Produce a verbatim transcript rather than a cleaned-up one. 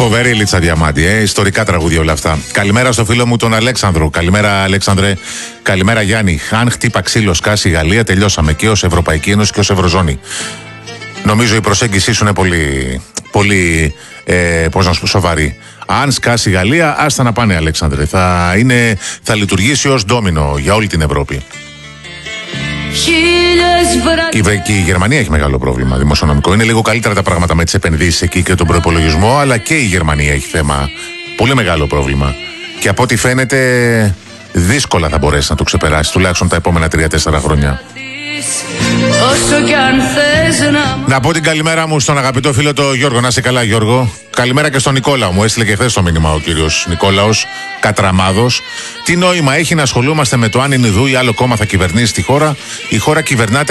Φοβερή Λίτσα Διαμάντη, ε, ιστορικά τραγούδια όλα αυτά. Καλημέρα στο φίλο μου τον Αλέξανδρο. Καλημέρα, Αλέξανδρε. Καλημέρα, Γιάννη. Αν χτύπα ξύλο σκάσει η Γαλλία, τελειώσαμε και ως Ευρωπαϊκή Ένωση και ως Ευρωζώνη. Νομίζω η προσέγγιση σου είναι πολύ, πολύ ε, πώς να σου πω, σοβαρή. Αν σκάσει η Γαλλία, άστα να πάνε, Αλέξανδρε. Θα, είναι, θα λειτουργήσει ως ντόμινο για όλη την Ευρώπη. Και η Γερμανία έχει μεγάλο πρόβλημα δημοσιονομικό. Είναι λίγο καλύτερα τα πράγματα με τις επενδύσεις εκεί και τον προϋπολογισμό, αλλά και η Γερμανία έχει θέμα. Πολύ μεγάλο πρόβλημα. Και από ό,τι φαίνεται, δύσκολα θα μπορέσει να το ξεπεράσει, τουλάχιστον τα επόμενα τρία τέσσερα χρόνια. Να πω την καλημέρα μου στον αγαπητό φίλο το Γιώργο. Να είσαι καλά, Γιώργο. Καλημέρα και στον Νικόλαο. Μου έστειλε και χθες το μήνυμα ο κύριος Νικόλαος Κατραμάδος. Τι νόημα έχει να ασχολούμαστε με το αν είναι Ινδού ή άλλο κόμμα θα κυβερνήσει τη χώρα? Η χώρα κυβερνάται